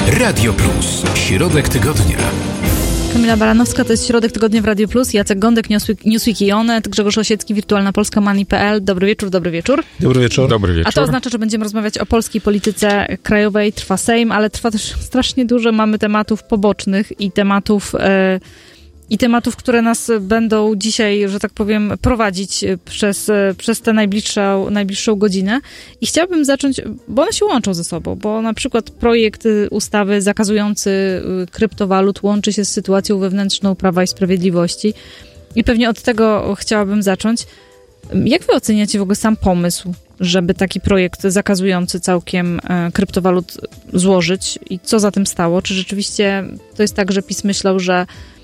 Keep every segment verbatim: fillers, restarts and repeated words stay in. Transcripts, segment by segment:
Radio Plus. Środek tygodnia. Kamila Baranowska, to jest Środek Tygodnia w Radio Plus. Jacek Gądek, Newsweek, Newsweek i Onet, Grzegorz Osiecki, Wirtualna Polska, Money kropka pe el. Dobry wieczór, dobry wieczór. Dobry wieczór. Dobry wieczór. A to oznacza, że będziemy rozmawiać o polskiej polityce krajowej. Trwa Sejm, ale trwa też strasznie dużo. Mamy tematów pobocznych i tematów... Yy, I tematów, które nas będą dzisiaj, że tak powiem, prowadzić przez, przez tę najbliższą, najbliższą godzinę. I chciałabym zacząć, bo one się łączą ze sobą, bo na przykład projekt ustawy zakazujący kryptowalut łączy się z sytuacją wewnętrzną Prawa i Sprawiedliwości. I pewnie od tego chciałabym zacząć. Jak wy oceniacie w ogóle sam pomysł, żeby taki projekt zakazujący całkiem kryptowalut złożyć? I co za tym stało? Czy rzeczywiście to jest tak, że PiS myślał, że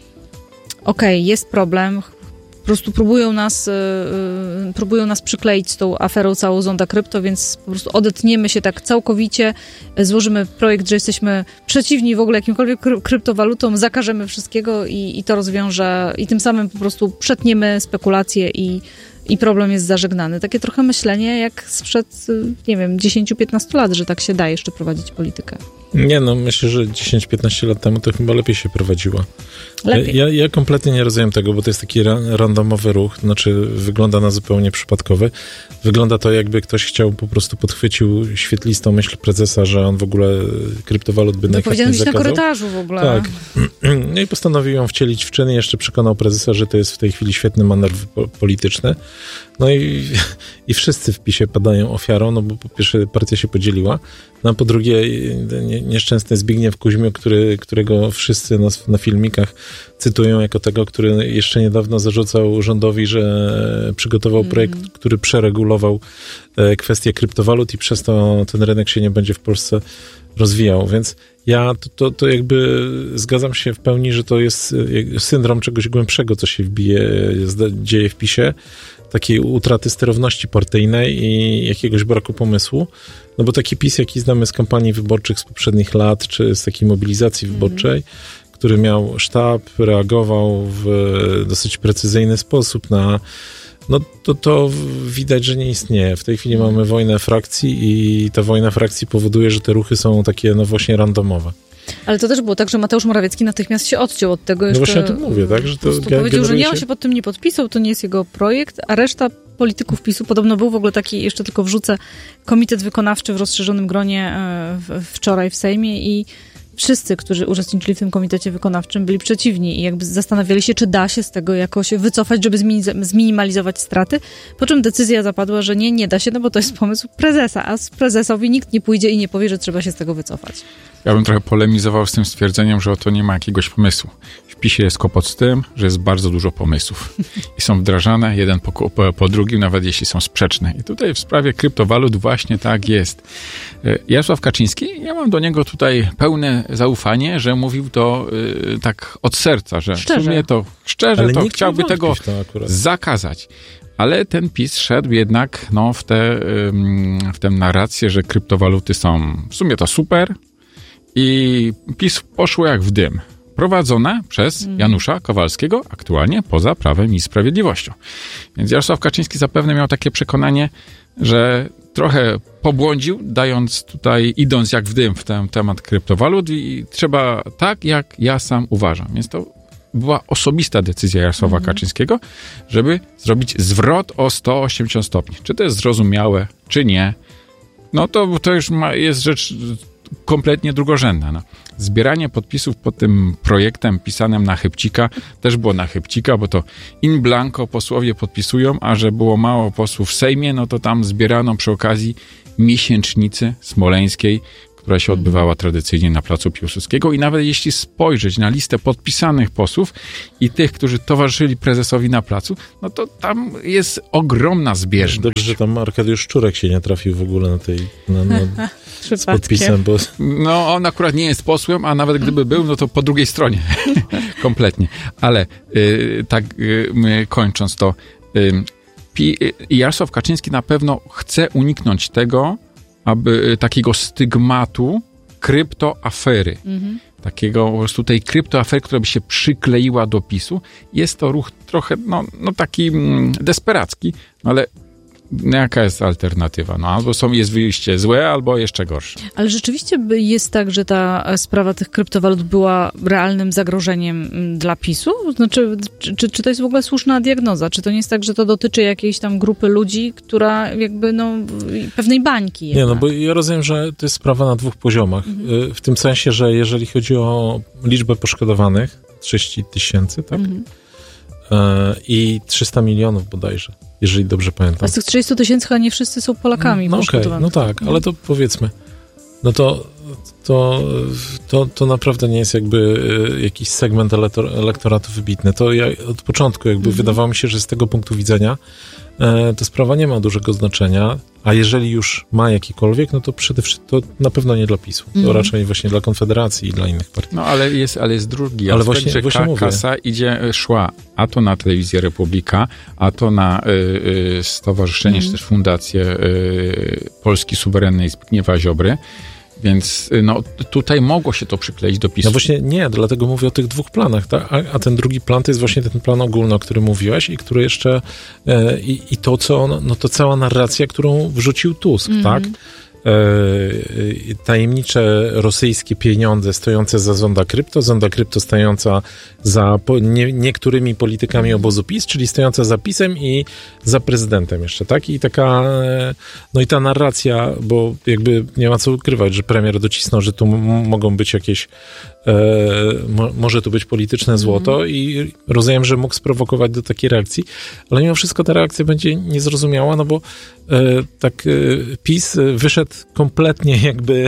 okej, okay, jest problem, po prostu próbują nas, yy, próbują nas przykleić z tą aferą całą Zonda Krypto, więc po prostu odetniemy się tak całkowicie, złożymy projekt, że jesteśmy przeciwni w ogóle jakimkolwiek kry- kryptowalutom, zakażemy wszystkiego i, i to rozwiąże, i tym samym po prostu przetniemy spekulacje i, i problem jest zażegnany. Takie trochę myślenie jak sprzed, nie wiem, dziesięć piętnaście lat, że tak się da jeszcze prowadzić politykę. Nie, no myślę, że dziesięć piętnaście lat temu to chyba lepiej się prowadziła. Lepiej. Ja, ja kompletnie nie rozumiem tego, bo to jest taki ra- randomowy ruch, znaczy wygląda na zupełnie przypadkowy. Wygląda to, jakby ktoś chciał, po prostu podchwycił świetlistą myśl prezesa, że on w ogóle kryptowalut by najchętniej zakazał. na korytarzu w ogóle. Tak. No i postanowił ją wcielić w czyn i jeszcze przekonał prezesa, że to jest w tej chwili świetny manewr po- polityczny. No i, i wszyscy w PiSie padają ofiarą, no bo po pierwsze partia się podzieliła, no a po drugie nie, nieszczęsny Zbigniew Kuźmiuk, który, którego wszyscy na, na filmikach cytują jako tego, który jeszcze niedawno zarzucał rządowi, że przygotował mm. projekt, który przeregulował e, kwestię kryptowalut i przez to ten rynek się nie będzie w Polsce rozwijał, więc ja to, to, to jakby zgadzam się w pełni, że to jest syndrom czegoś głębszego, co się wbije, dzieje w PiSie, takiej utraty sterowności partyjnej i jakiegoś braku pomysłu, no bo taki PiS, jaki znamy z kampanii wyborczych z poprzednich lat, czy z takiej mobilizacji wyborczej, mm. który miał sztab, reagował w dosyć precyzyjny sposób na no to, to widać, że nie istnieje. W tej chwili mm. mamy wojnę frakcji i ta wojna frakcji powoduje, że te ruchy są takie no właśnie randomowe. Ale to też było tak, że Mateusz Morawiecki natychmiast się odciął od tego. No właśnie o tym mówię, tak? Że to ge- powiedział, że nie, on się pod tym nie podpisał, to nie jest jego projekt, a reszta polityków PiSu, podobno był w ogóle taki, jeszcze tylko wrzucę, komitet wykonawczy w rozszerzonym gronie w, wczoraj w Sejmie i wszyscy, którzy uczestniczyli w tym komitecie wykonawczym, byli przeciwni i jakby zastanawiali się, czy da się z tego jakoś wycofać, żeby zminimalizować straty, po czym decyzja zapadła, że nie, nie da się, no bo to jest pomysł prezesa, a z prezesowi nikt nie pójdzie i nie powie, że trzeba się z tego wycofać. Ja bym trochę polemizował z tym stwierdzeniem, że oto nie ma jakiegoś pomysłu. W PiSie jest kłopot z tym, że jest bardzo dużo pomysłów i są wdrażane jeden po, po, po drugim, nawet jeśli są sprzeczne. I tutaj w sprawie kryptowalut właśnie tak jest. Jarosław Kaczyński, ja mam do niego tutaj pełne zaufanie, że mówił to y, tak od serca, że szczerze. w sumie to szczerze Ale to chciałby tego zakazać. Ale ten PiS szedł jednak no, w, tę, w tę narrację, że kryptowaluty są w sumie to super i PiS poszło jak w dym. Prowadzone przez Janusza Kowalskiego, aktualnie poza Prawem i Sprawiedliwością. Więc Jarosław Kaczyński zapewne miał takie przekonanie, że trochę pobłądził, dając tutaj, idąc jak w dym w ten temat kryptowalut i trzeba tak, jak ja sam uważam. Więc to była osobista decyzja Jarosława mhm. Kaczyńskiego, żeby zrobić zwrot o sto osiemdziesiąt stopni. Czy to jest zrozumiałe, czy nie, no to, to już ma, jest rzecz kompletnie drugorzędna. No. Zbieranie podpisów pod tym projektem pisanym na chybcika też było na chybcika, bo to in blanco posłowie podpisują, a że było mało posłów w Sejmie, no to tam zbierano przy okazji miesięcznicy smoleńskiej, która się odbywała tradycyjnie na placu Piłsudskiego i nawet jeśli spojrzeć na listę podpisanych posłów i tych, którzy towarzyszyli prezesowi na placu, no to tam jest ogromna zbieżność. Dobrze, że tam Arkadiusz Szczurek się nie trafił w ogóle na tej na, na, z podpisem. Bo... No on akurat nie jest posłem, a nawet gdyby był, no to po drugiej stronie. Kompletnie. Ale y, tak y, kończąc to, y, Jarosław Kaczyński na pewno chce uniknąć tego, aby takiego stygmatu kryptoafery, mhm. takiego po prostu tej kryptoafery, która by się przykleiła do PiSu. Jest to ruch trochę, no, no taki mm, desperacki, no ale jaka jest alternatywa? No albo są, jest wyjście złe, albo jeszcze gorsze. Ale rzeczywiście jest tak, że ta sprawa tych kryptowalut była realnym zagrożeniem dla PiSu? Znaczy, czy, czy to jest w ogóle słuszna diagnoza? Czy to nie jest tak, że to dotyczy jakiejś tam grupy ludzi, która jakby, no, pewnej bańki jednak? Nie, no bo ja rozumiem, że to jest sprawa na dwóch poziomach. Mhm. W tym sensie, że jeżeli chodzi o liczbę poszkodowanych, trzydzieści tysięcy, tak? Mhm. I trzysta milionów bodajże, jeżeli dobrze pamiętam. A z tych trzydziestu tysięcy chyba nie wszyscy są Polakami no, poszkodowani. Okay, no tak, ale to powiedzmy, no to, to, to, to naprawdę nie jest jakby jakiś segment elektoratu wybitny. To ja od początku jakby mhm. wydawało mi się, że z tego punktu widzenia to sprawa nie ma dużego znaczenia, a jeżeli już ma jakikolwiek, no to przede wszystkim to na pewno nie dla PiSu. To mm. raczej właśnie dla Konfederacji i dla innych partii. No ale jest, ale jest drugi ale aspekt, właśnie, że właśnie ka- kasa idzie, szła a to na Telewizję Republika, a to na y, y, stowarzyszenie, mm. czy też fundację y, Polski Suwerennej Zbigniewa Ziobry. Więc no, tutaj mogło się to przykleić do PiSu. No właśnie nie, dlatego mówię o tych dwóch planach, tak? a, a ten drugi plan to jest właśnie ten plan ogólny, o którym mówiłaś i który jeszcze e, i, i to, co on, no to cała narracja, którą wrzucił Tusk, mm-hmm. tak? E, tajemnicze rosyjskie pieniądze stojące za Zonda Krypto, Zonda Krypto stojąca za po, nie, niektórymi politykami obozu PiS, czyli stojąca za PiS-em i za prezydentem jeszcze, tak? I taka, no i ta narracja, bo jakby nie ma co ukrywać, że premier docisnął, że tu m- mogą być jakieś e, mo, może tu być polityczne złoto mm. i rozumiem, że mógł sprowokować do takiej reakcji, ale mimo wszystko ta reakcja będzie niezrozumiała, no bo e, tak e, PiS wyszedł kompletnie jakby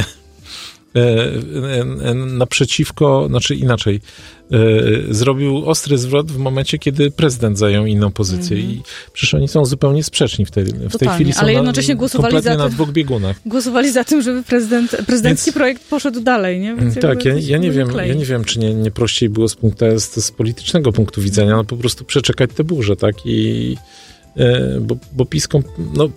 e, e, naprzeciwko, znaczy inaczej, e, zrobił ostry zwrot w momencie, kiedy prezydent zajął inną pozycję mm-hmm. i przecież oni są zupełnie sprzeczni w tej, w tej chwili, są ale jednocześnie na, głosowali za na tym, dwóch biegunach. Głosowali za tym, żeby prezydent, prezydencki Więc, projekt poszedł dalej, nie? Więc tak, ja, ja nie wiem, ja nie wiem, czy nie, nie prościej było z, punktu, z, z politycznego punktu widzenia, no po prostu przeczekać te burze, tak, i e, bo, bo PiS, no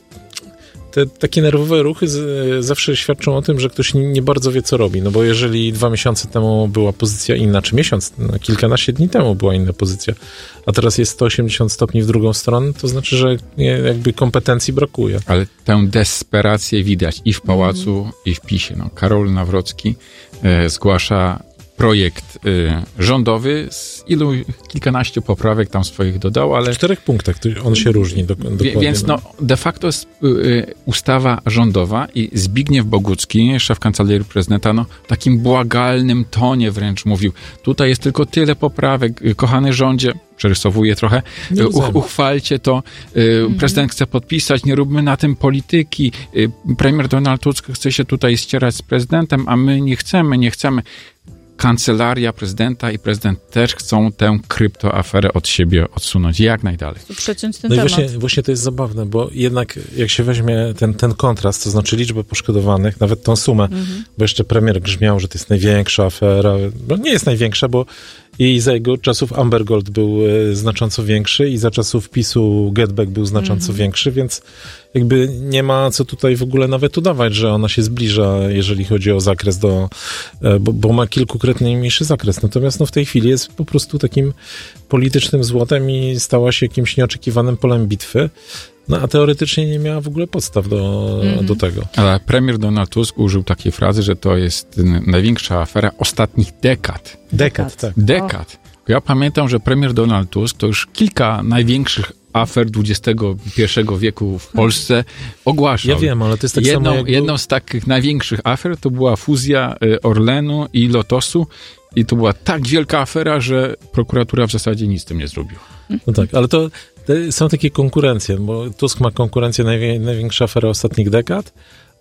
te takie nerwowe ruchy z, zawsze świadczą o tym, że ktoś nie, nie bardzo wie, co robi. No bo jeżeli dwa miesiące temu była pozycja inna, czy miesiąc, no, kilkanaście dni temu była inna pozycja, a teraz jest sto osiemdziesiąt stopni w drugą stronę, to znaczy, że nie, jakby kompetencji brakuje. Ale tę desperację widać i w Pałacu, mm. i w PiSie. No, Karol Nawrocki e, zgłasza projekt y, rządowy z ilu kilkanaście poprawek tam swoich dodał, ale... W czterech punktach on się różni do, dokładnie. Więc no, de facto jest y, ustawa rządowa i Zbigniew Bogucki, szef Kancelarii Prezydenta, no, w takim błagalnym tonie wręcz mówił, tutaj jest tylko tyle poprawek, kochany rządzie, przerysowuje trochę, U, uchwalcie to, y, mhm. prezydent chce podpisać, nie róbmy na tym polityki, y, premier Donald Tusk chce się tutaj ścierać z prezydentem, a my nie chcemy, nie chcemy. Kancelaria prezydenta i prezydent też chcą tę kryptoaferę od siebie odsunąć jak najdalej. Przeciąć ten no temat. i właśnie, właśnie to jest zabawne, bo jednak jak się weźmie ten, ten kontrast, to znaczy liczbę poszkodowanych, nawet tą sumę, mhm. bo jeszcze premier grzmiał, że to jest największa afera, no nie jest największa, bo i za jego czasów Amber Gold był e, znacząco większy i za czasów PiSu Getback był znacząco mhm. większy, więc jakby nie ma co tutaj w ogóle nawet udawać, że ona się zbliża, jeżeli chodzi o zakres do, e, bo, bo ma kilkukrotnie mniejszy zakres. Natomiast no, w tej chwili jest po prostu takim politycznym złotem i stała się jakimś nieoczekiwanym polem bitwy. No a teoretycznie nie miała w ogóle podstaw do, mm. do tego. Ale premier Donald Tusk użył takiej frazy, że to jest największa afera ostatnich dekad. Dekad, tak. Dekad. Ja pamiętam, że premier Donald Tusk to już kilka największych afer dwudziestego pierwszego wieku w Polsce ogłaszał. Ja wiem, ale to jest tak jedną, samo jak Jedną był... z takich największych afer to była fuzja Orlenu i Lotosu i to była tak wielka afera, że prokuratura w zasadzie nic z tym nie zrobiła. No tak, ale to są takie konkurencje, bo Tusk ma konkurencję najwię- największa afera ostatnich dekad,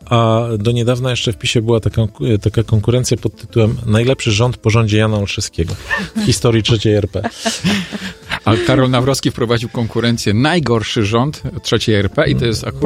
a do niedawna jeszcze w PiSie była taka, taka konkurencja pod tytułem najlepszy rząd po rządzie Jana Olszewskiego w historii trzeciej R P. A Karol Nawrocki wprowadził konkurencję najgorszy rząd trzeciej R P i to jest akurat